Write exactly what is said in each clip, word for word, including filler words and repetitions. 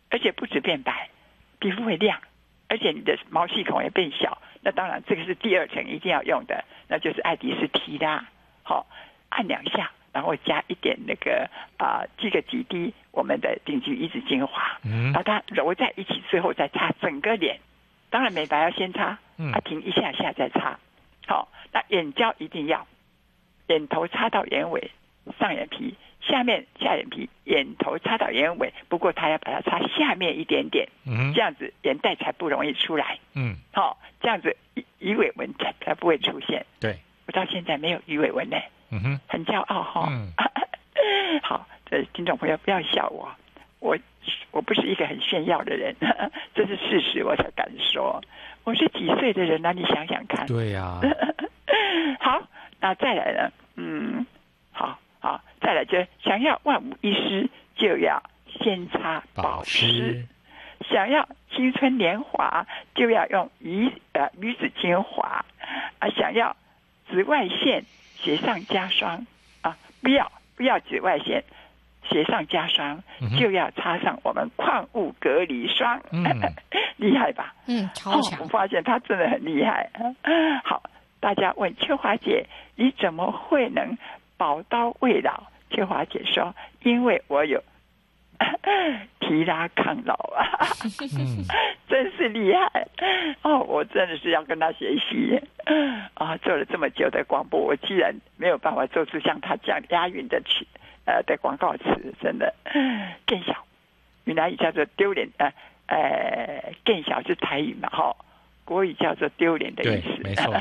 而且不止变白，皮肤会亮，而且你的毛细孔也变小。那当然这个是第二层一定要用的，那就是爱迪斯提拉，好，按两下，然后加一点那个啊，几、呃、个几滴我们的顶级一指精华，嗯，把它揉在一起，最后再擦整个脸。当然美白要先擦，嗯，啊停一下下再擦。好，那眼胶一定要，眼头擦到眼尾，上眼皮。下面下眼皮，眼头擦到眼尾，不过它要把它擦下面一点点，嗯，这样子眼袋才不容易出来，嗯，好，这样子鱼尾纹才才不会出现。 对， 我到现在没有鱼尾纹呢，嗯哼，很骄傲哈。嗯、好，这听众朋友不要笑我，我我不是一个很炫耀的人，这是事实，我才敢说。我是几岁的人呢、啊？你想想看。 对呀、啊。 好，那再来呢？嗯，好。好，再来就想要万无一失，就要先擦保湿；想要青春年华，就要用鱼呃鱼子精华啊；想要紫外线雪上加霜啊，不要不要紫外线雪上加霜，嗯、就要擦上我们矿物隔离霜，嗯、厉害吧？ 嗯，超强、 哦！我发现他真的很厉害。好，大家问秋华姐，你怎么会能宝刀未老？秋华姐说：“因为我有提拉抗老啊，嗯、真是厉害哦！我真的是要跟他学习啊！做了这么久的广播，我居然没有办法做出像他这样押韵的曲呃的广告词，真的更小。原来叫做丢脸呃呃更小是台语嘛哈，国语叫做丢脸的意思。 没错。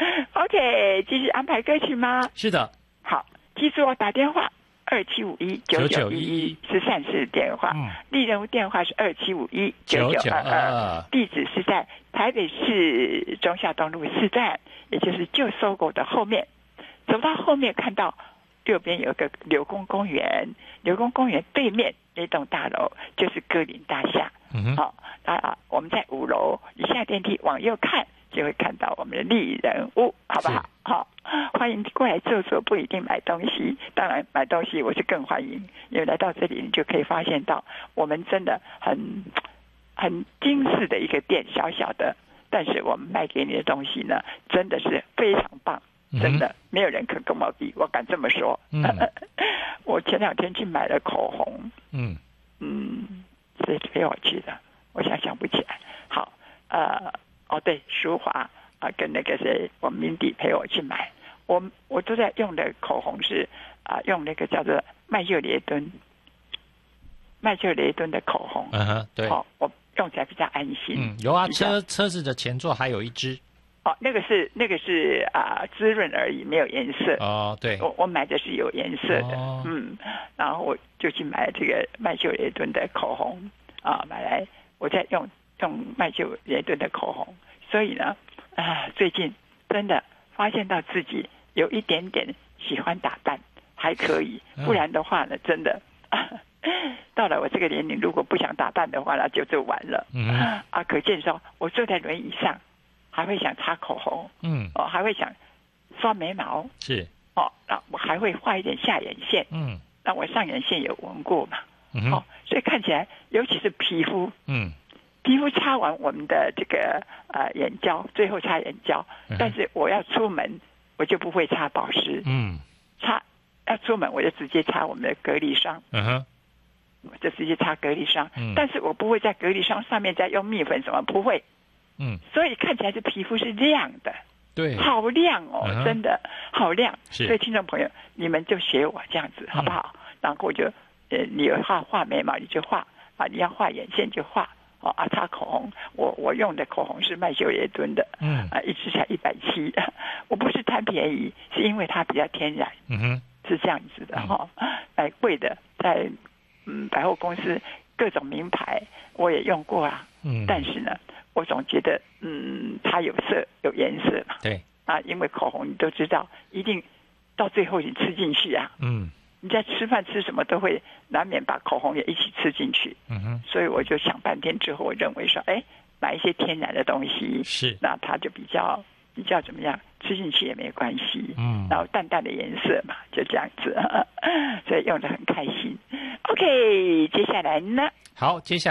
OK， 继续安排歌曲吗？ 是的。 好，记住我打电话。”二七五一九九一一是善事电话，嗯、立人物电话是二七五一九九二二，地址是在台北市忠孝东路四站，也就是旧搜狗的后面。走到后面看到右边有个柳工公园，柳工公园对面那栋大楼就是歌林大厦。嗯、好，啊，我们在五楼，一下电梯往右看。就会看到我们的丽人屋，好不好？好，欢迎过来坐坐，不一定买东西。当然，买东西我是更欢迎，因为来到这里，你就可以发现到我们真的很很精致的一个店，小小的，但是我们卖给你的东西呢，真的是非常棒，真的、嗯、没有人可跟我比，我敢这么说。嗯、我前两天去买了口红，嗯嗯，谁陪我去的？我想想不起来。好，呃。哦，对，淑华啊，跟那个谁，我明迪陪我去买，我我都在用的口红是啊，用那个叫做麦秀雷敦，麦秀雷敦的口红， 嗯哼，对， 哦，我用起来比较安心。 嗯，有啊，车车子的前座还有一支。 哦，那个是那个是啊，滋润而已，没有颜色。 哦，对， 我我买的是有颜色的，哦、嗯，然后我就去买这个麦秀雷敦的口红啊，买来我再用。用麦秀雷敦的口红，所以呢，啊，最近真的发现到自己有一点点喜欢打扮，还可以，不然的话呢，真的，啊、到了我这个年龄，如果不想打扮的话，那就就完了。嗯、啊，可见说，我坐在轮椅上，还会想擦口红，嗯，哦，还会想刷眉毛， 是， 哦，那我还会画一点下眼线，嗯，那我上眼线有纹过嘛，嗯、哦，所以看起来，尤其是皮肤，嗯。皮肤擦完我们的这个呃眼胶，最后擦眼胶，但是我要出门我就不会擦保湿，嗯，擦要出门我就直接擦我们的隔离霜，嗯哼，我就直接擦隔离霜，嗯，但是我不会在隔离霜上面再用蜜粉什么，不会，嗯，所以看起来这皮肤是亮的， 对， 好亮哦，嗯、真的好亮，所以听众朋友你们就学我这样子好不好？嗯、然后我就呃你有画画眉毛你就画啊，你要画眼线就画。哦啊，擦口红，我我用的口红是麦秀雷敦的，嗯啊，一支才一百七，我不是贪便宜，是因为它比较天然，嗯哼，是这样子的哈，哎、嗯，贵的在嗯百货公司各种名牌我也用过啊，嗯，但是呢，我总觉得嗯它有色有颜色嘛， 对啊，因为口红你都知道，一定到最后你吃进去啊，嗯。你在吃饭吃什么都会难免把口红也一起吃进去，嗯哼，所以我就想半天之后，我认为说，哎，买一些天然的东西， 是， 那它就比较比较怎么样，吃进去也没关系，嗯，然后淡淡的颜色嘛，就这样子，所以用得很开心。OK， 接下来呢？ 好，接下来。